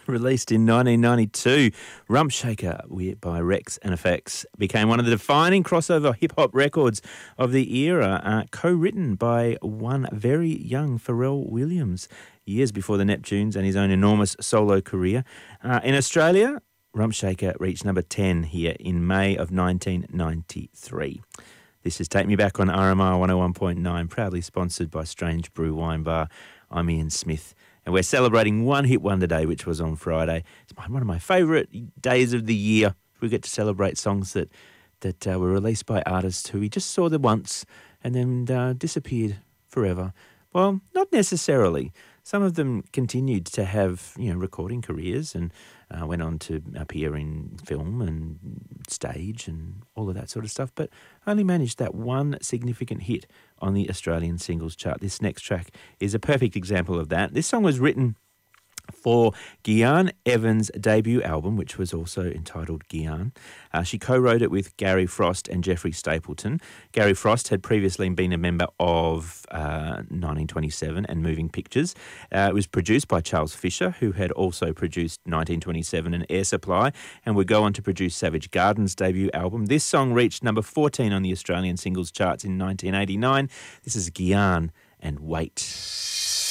Released in 1992, Rump Shaker by Rex and Effects became one of the defining crossover hip-hop records of the era, co-written by one very young Pharrell Williams, years before the Neptunes and his own enormous solo career. In Australia, Rump Shaker reached number 10 here in May of 1993. This is Take Me Back on RMR 101.9, proudly sponsored by Strange Brew Wine Bar. I'm Ian Smith. And we're celebrating One Hit Wonder Day, which was on Friday. It's one of my favourite days of the year. We get to celebrate songs that were released by artists who we just saw them once and then disappeared forever. Well, not necessarily. Some of them continued to have, recording careers and went on to appear in film and stage and all of that sort of stuff, but only managed that one significant hit on the Australian singles chart. This next track is a perfect example of that. This song was written for Gian Evans' debut album, which was also entitled Gian. She co-wrote it with Gary Frost and Jeffrey Stapleton. Gary Frost had previously been a member of 1927 and Moving Pictures. It was produced by Charles Fisher, who had also produced 1927 and Air Supply, and would go on to produce Savage Garden's debut album. This song reached number 14 on the Australian singles charts in 1989. This is Gian and Wait.